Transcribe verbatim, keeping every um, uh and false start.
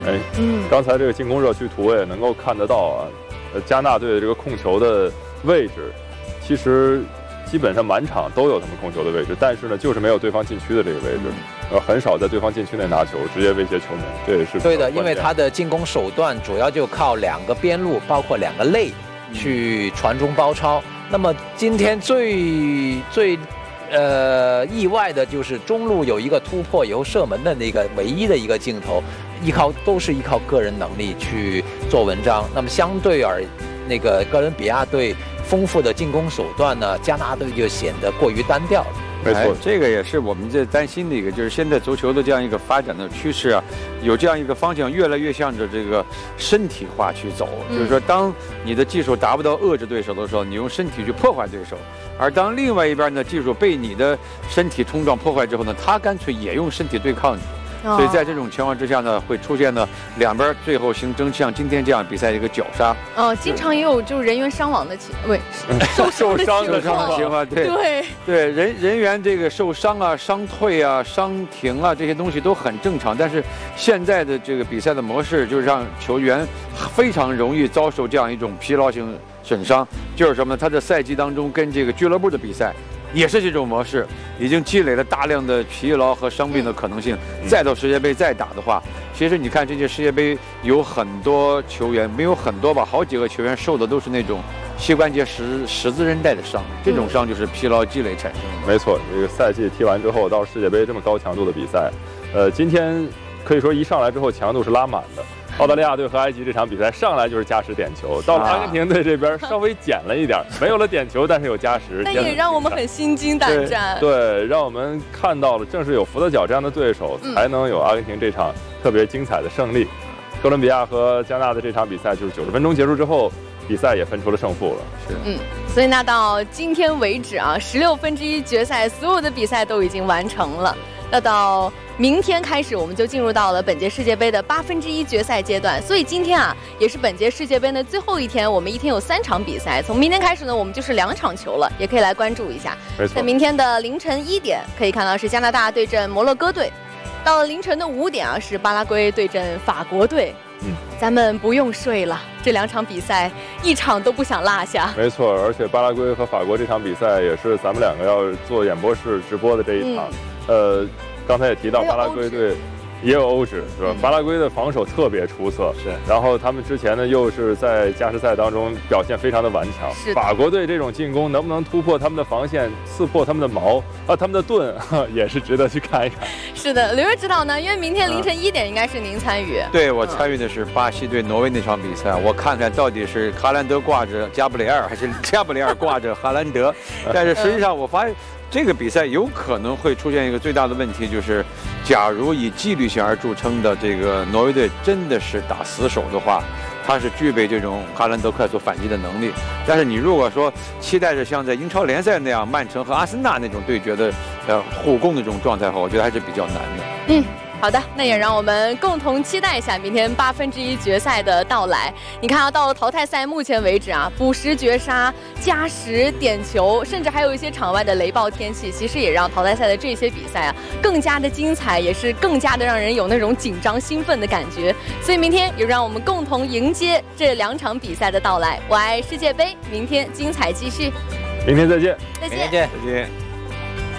哎，嗯，刚才这个进攻热区图也能够看得到啊，呃，加纳队的这个控球的位置，其实基本上满场都有他们控球的位置，但是呢，就是没有对方禁区的这个位置，呃，很少在对方禁区内拿球，直接威胁球门，这也是对的，因为他的进攻手段主要就靠两个边路，包括两个内去传中包抄。那么今天最最。呃，意外的就是中路有一个突破以后射门的那个唯一的一个镜头，依靠都是依靠个人能力去做文章。那么相对而那个哥伦比亚队丰富的进攻手段呢，加纳队就显得过于单调了。 没错、哎，这个也是我们这担心的一个，就是现在足球的这样一个发展的趋势啊，有这样一个方向，越来越向着这个身体化去走。嗯、就是说，当你的技术达不到遏制对手的时候，你用身体去破坏对手；而当另外一边呢，技术被你的身体冲撞破坏之后呢，他干脆也用身体对抗你。所以在这种情况之下呢，会出现呢两边最后形成像今天这样比赛的一个绞杀。 哦，经常也有就是人员伤亡的情，不受受伤的情况，对对对，人人员这个受伤啊、伤退啊、伤停啊这些东西都很正常。但是现在的这个比赛的模式，就是让球员非常容易遭受这样一种疲劳性损伤，就是什么呢？他的赛季当中跟这个俱乐部的比赛。也是这种模式，已经积累了大量的疲劳和伤病的可能性。嗯、再到世界杯再打的话，其实你看这届世界杯有很多球员，没有很多吧，好几个球员受的都是那种膝关节十十字韧带的伤，这种伤就是疲劳积累产生的。 没错，这个赛季踢完之后到世界杯这么高强度的比赛，呃，今天可以说一上来之后强度是拉满的。澳大利亚队和埃及这场比赛上来就是加时点球，到了阿根廷队这边稍微减了一点，没有了点球，但是有加时， 那也让我们很心惊胆战。 对，对让我们看到了，正是有福德角这样的对手，嗯、才能有阿根廷这场特别精彩的胜利。哥伦比亚和加纳的这场比赛就是九十分钟结束之后，比赛也分出了胜负了。是， 嗯，所以那到今天为止啊，十六分之一决赛所有的比赛都已经完成了。那到明天开始，我们就进入到了本届世界杯的八分之一决赛阶段。所以今天啊，也是本届世界杯的最后一天，我们一天有三场比赛。从明天开始呢，我们就是两场球了，也可以来关注一下。在明天的凌晨一点，可以看到是加拿大对阵摩洛哥队；到了凌晨的五点啊，是巴拉圭对阵法国队。嗯，咱们不用睡了，这两场比赛一场都不想落下。 没错，而且巴拉圭和法国这场比赛也是咱们两个要做演播室直播的这一场。嗯、呃，刚才也提到巴拉圭队也有欧指，是吧？嗯、巴拉圭的防守特别出色，是。然后他们之前呢又是在加时赛当中表现非常的顽强。是。法国队这种进攻能不能突破他们的防线，刺破他们的矛啊，他们的盾，也是值得去看一看。 是的，刘月指导呢？因为明天凌晨一点应该是您参与。 嗯、对，我参与的是巴西对挪威那场比赛，我看看到底是哈兰德挂着加布里埃尔，还是加布里埃尔挂着哈兰德。但是实际上我发现。这个比赛有可能会出现一个最大的问题，就是假如以纪律性而著称的这个挪威队真的是打死守的话，他是具备这种哈兰德快速反击的能力。但是你如果说期待着像在英超联赛那样曼城和阿森纳那种对决的呃互攻的这种状态的话，我觉得还是比较难的。 嗯。好的，那也让我们共同期待一下明天八分之一决赛的到来。你看啊，到了淘汰赛目前为止啊，补时绝杀、加时点球，甚至还有一些场外的雷暴天气，其实也让淘汰赛的这些比赛啊更加的精彩，也是更加的让人有那种紧张兴奋的感觉。所以明天也让我们共同迎接这两场比赛的到来。我爱世界杯，明天精彩继续。 明天再见， 再见， 再见， 再见。